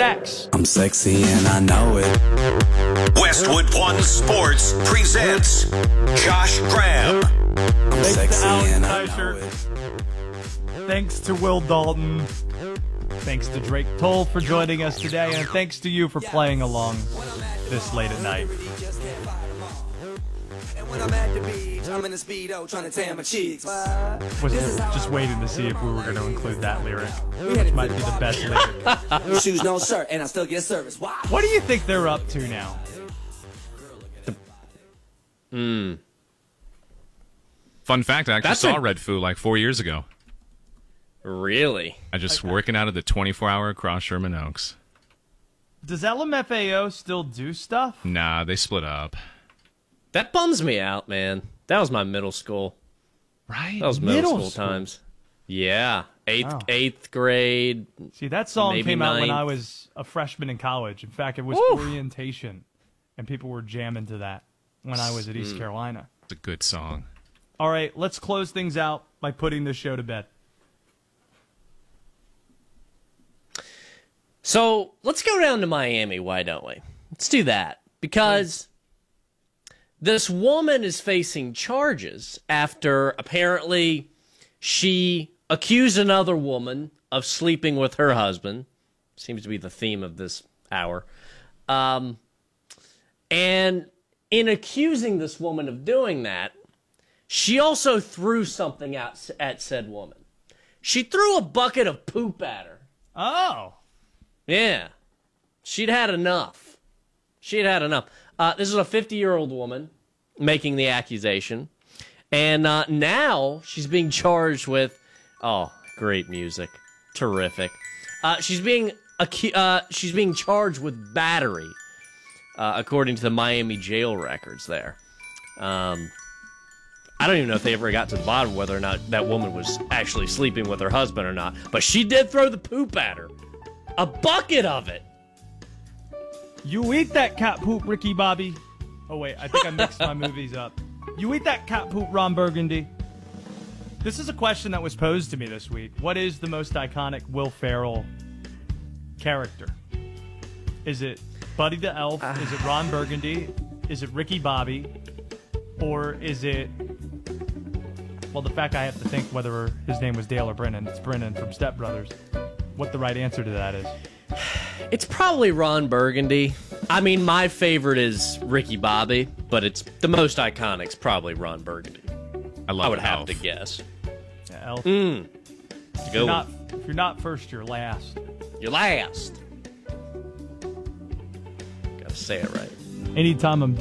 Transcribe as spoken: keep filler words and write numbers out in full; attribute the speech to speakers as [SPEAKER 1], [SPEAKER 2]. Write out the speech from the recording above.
[SPEAKER 1] sex.
[SPEAKER 2] I'm sexy and I know it.
[SPEAKER 3] Westwood One Sports presents Josh Graham.
[SPEAKER 2] I'm sexy and I
[SPEAKER 1] Alex
[SPEAKER 2] know
[SPEAKER 1] Teicher.
[SPEAKER 2] it.
[SPEAKER 1] Thanks to Will Dalton. Thanks to Drake Toll for joining us today. And thanks to you for playing along this late at night.
[SPEAKER 4] When I'm at the beach, I'm in a Speedo trying to tan my cheeks.
[SPEAKER 1] Was just waiting to see if we were going to include that lyric, which might be the best lyric.
[SPEAKER 4] No shoes, no shirt, and I still get service. Wow.
[SPEAKER 1] What do you think they're up to now?
[SPEAKER 5] Hmm. Fun fact, I actually
[SPEAKER 6] That's
[SPEAKER 5] saw
[SPEAKER 6] a-
[SPEAKER 5] Red Foo like four years ago.
[SPEAKER 6] Really?
[SPEAKER 5] I just working out of the twenty-four hour across Sherman Oaks.
[SPEAKER 1] Does L M F A O still do stuff?
[SPEAKER 5] Nah, they split up.
[SPEAKER 6] That bums me out, man. That was my middle school.
[SPEAKER 5] Right?
[SPEAKER 6] That was middle,
[SPEAKER 1] Middle
[SPEAKER 6] school,
[SPEAKER 1] school.
[SPEAKER 6] times. Yeah. Eighth
[SPEAKER 1] Wow.
[SPEAKER 6] eighth grade.
[SPEAKER 1] See, that song
[SPEAKER 6] Maybe
[SPEAKER 1] came out when
[SPEAKER 6] ninth.
[SPEAKER 1] I was a freshman in college. In fact, it was
[SPEAKER 6] Woo.
[SPEAKER 1] orientation, and people were jamming to that when I was at East Carolina.
[SPEAKER 5] It's a good song.
[SPEAKER 1] All right, let's close things out by putting this show to bed.
[SPEAKER 6] So let's go down to Miami, why don't we? Let's do that. Because this woman is facing charges after apparently she accused another woman of sleeping with her husband. Seems to be the theme of this hour. Um, and in accusing this woman of doing that, she also threw something out at said woman. She threw a bucket of poop at her.
[SPEAKER 1] Oh.
[SPEAKER 6] Yeah. She'd had enough. She'd had enough. Uh, this is a fifty-year-old woman making the accusation. And uh, now she's being charged with, oh, great music. Terrific. Uh, she's being acu- uh, she's being charged with battery, uh, according to the Miami jail records there. Um, I don't even know if they ever got to the bottom of whether or not that woman was actually sleeping with her husband or not. But she did throw the poop at her. A bucket of it.
[SPEAKER 1] You eat that cat poop, Ricky Bobby. Oh, wait, I think I mixed my movies up. You eat that cat poop, Ron Burgundy. This is a question that was posed to me this week. What is the most iconic Will Ferrell character? Is it Buddy the Elf? Is it Ron Burgundy? Is it Ricky Bobby? Or is it... Well, the fact I have to think whether his name was Dale or Brennan. It's Brennan from Step Brothers. What the right answer to that is.
[SPEAKER 6] It's probably Ron Burgundy. I mean, my favorite is Ricky Bobby, but it's the most iconic's probably Ron Burgundy.
[SPEAKER 5] I love
[SPEAKER 6] I would
[SPEAKER 5] it,
[SPEAKER 6] have
[SPEAKER 5] Elf.
[SPEAKER 6] to guess.
[SPEAKER 1] Yeah, Elf.
[SPEAKER 6] Mm.
[SPEAKER 1] If you're, not, if you're not first, you're last.
[SPEAKER 6] You're last. Gotta say it right.
[SPEAKER 1] Anytime I'm